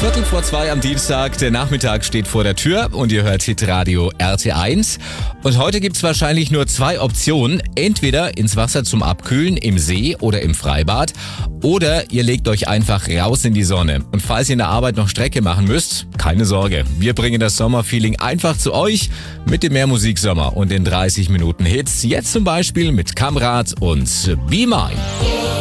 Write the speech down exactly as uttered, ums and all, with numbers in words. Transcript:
Viertel vor zwei am Dienstag. Der Nachmittag steht vor der Tür und ihr hört Hitradio R T eins. Und heute gibt's wahrscheinlich nur zwei Optionen. Entweder ins Wasser zum Abkühlen im See oder im Freibad. Oder ihr legt euch einfach raus in die Sonne. Und falls ihr in der Arbeit noch Strecke machen müsst, keine Sorge. Wir bringen das Sommerfeeling einfach zu euch mit dem Mehrmusiksommer und den dreißig Minuten Hits. Jetzt zum Beispiel mit Kamrat und Be Mine.